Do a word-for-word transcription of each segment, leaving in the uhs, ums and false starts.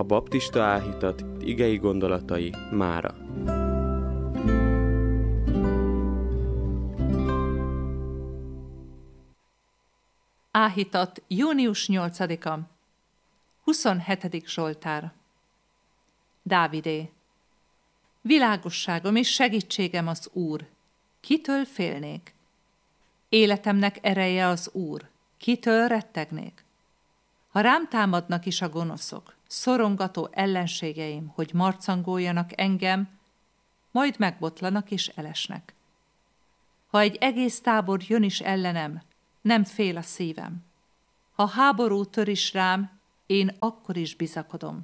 baptista áhítat igei gondolatai mára. Áhítat június nyolcadika. huszonhetedik Zsoltár. Dávidé. Világosságom és segítségem az Úr. Kitől félnék? Életemnek ereje az Úr. Kitől rettegnék? Ha rám támadnak is a gonoszok, szorongató ellenségeim, hogy marcangoljanak engem, majd megbotlanak és elesnek. Ha egy egész tábor jön is ellenem, nem fél a szívem. Ha háború tör is rám, én akkor is bizakodom.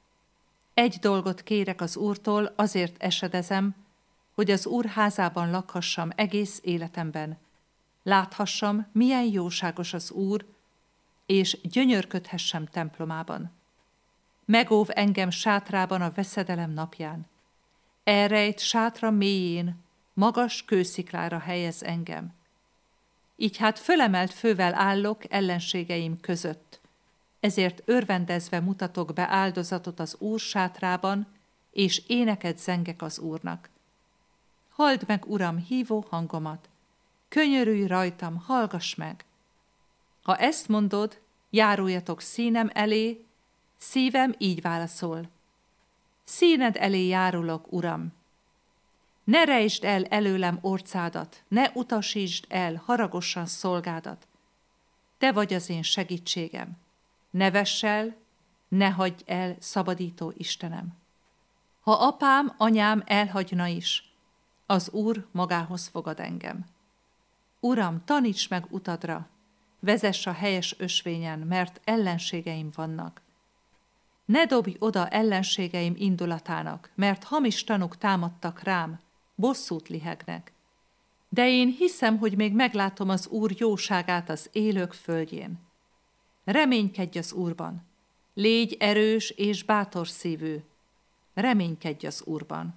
Egy dolgot kérek az Úrtól, azért esedezem, hogy az Úr házában lakhassam egész életemben. Láthassam, milyen jóságos az Úr, és gyönyörködhessem templomában. Megóv engem sátrában a veszedelem napján. Elrejt sátra mélyén, magas kősziklára helyez engem. Így hát fölemelt fővel állok ellenségeim között, ezért örvendezve mutatok be áldozatot az Úr sátrában, és éneket zengek az Úrnak. Halld meg, Uram, hívó hangomat, könyörülj rajtam, hallgass meg! Ha ezt mondod, járuljatok színem elé, szívem így válaszol. Színed elé járulok, Uram! Ne rejtsd el előlem orcádat, ne utasítsd el haragosan szolgádat. Te vagy az én segítségem. Ne vess el, ne hagyj el, szabadító Istenem. Ha apám, anyám elhagyna is, az Úr magához fogad engem. Uram, taníts meg utadra, vezess a helyes ösvényen, mert ellenségeim vannak. Ne dobj oda ellenségeim indulatának, mert hamis tanúk támadtak rám, bosszút lihegnek. De én hiszem, hogy még meglátom az Úr jóságát az élők földjén. Reménykedj az Úrban, légy erős és bátor szívű, reménykedj az Úrban.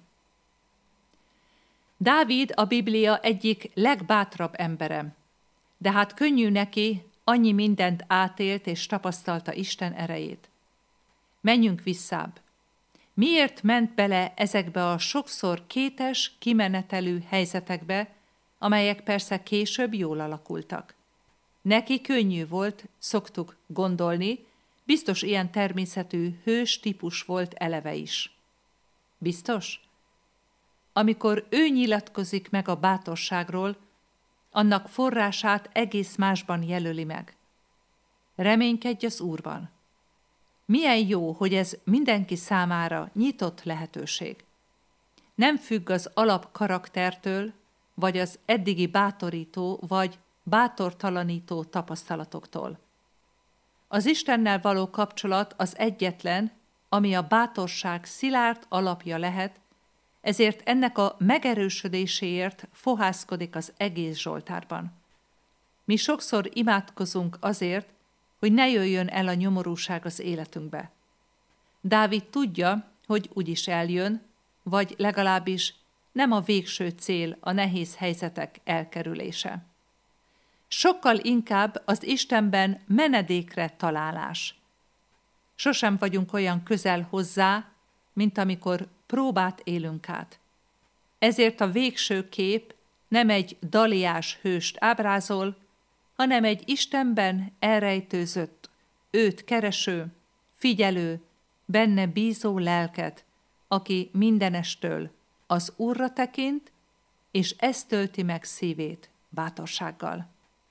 Dávid a Biblia egyik legbátrabb embere, de hát könnyű neki, annyi mindent átélt és tapasztalta Isten erejét. Menjünk visszább. Miért ment bele ezekbe a sokszor kétes, kimenetelű helyzetekbe, amelyek persze később jól alakultak? Neki könnyű volt, szoktuk gondolni, biztos ilyen természetű hős típus volt eleve is. Biztos? Amikor ő nyilatkozik meg a bátorságról, annak forrását egész másban jelöli meg. Reménykedj az Úrban. Milyen jó, hogy ez mindenki számára nyitott lehetőség. Nem függ az alap karaktertől, vagy az eddigi bátorító, vagy bátortalanító tapasztalatoktól. Az Istennel való kapcsolat az egyetlen, ami a bátorság szilárd alapja lehet, ezért ennek a megerősödéséért fohászkodik az egész Zsoltárban. Mi sokszor imádkozunk azért, hogy ne jöjjön el a nyomorúság az életünkbe. Dávid tudja, hogy úgyis eljön, vagy legalábbis nem a végső cél a nehéz helyzetek elkerülése. Sokkal inkább az Istenben menedékre találás. Sosem vagyunk olyan közel hozzá, mint amikor próbát élünk át. Ezért a végső kép nem egy daliás hőst ábrázol, hanem egy Istenben elrejtőzött, őt kereső, figyelő, benne bízó lelket, aki mindenestől az Úrra tekint, és ez tölti meg szívét bátorsággal.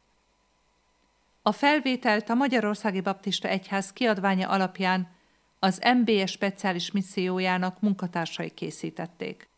A felvételt a Magyarországi Baptista Egyház kiadványa alapján az em bé e speciális missziójának munkatársai készítették.